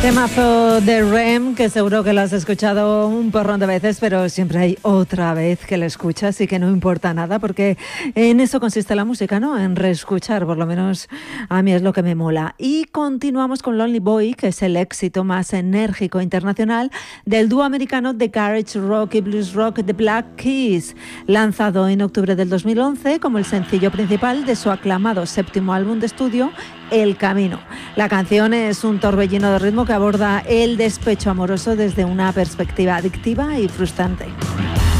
Temazo de REM, que seguro que lo has escuchado un porrón de veces, pero siempre hay otra vez que lo escuchas y que no importa nada, porque en eso consiste la música, ¿no? En reescuchar, por lo menos a mí es lo que me mola. Y continuamos con Lonely Boy, que es el éxito más enérgico internacional del dúo americano de garage rock y blues rock The Black Keys, lanzado en octubre del 2011 como el sencillo principal de su aclamado séptimo álbum de estudio, El Camino. La canción es un torbellino de ritmo que aborda el despecho amoroso desde una perspectiva adictiva y frustrante.